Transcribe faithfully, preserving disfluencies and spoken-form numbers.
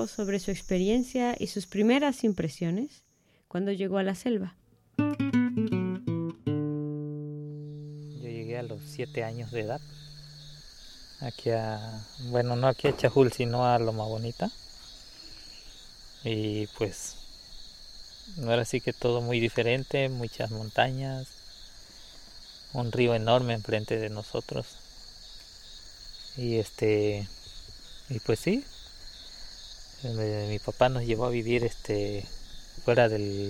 sobre su experiencia y sus primeras impresiones cuando llegó a la selva. Yo llegué a los siete años de edad, aquí a, bueno, no aquí a Chajul, sino a Loma Bonita. Y pues, ahora sí que todo muy diferente, muchas montañas, un río enorme enfrente de nosotros. Y este, y pues sí, mi papá nos llevó a vivir este fuera del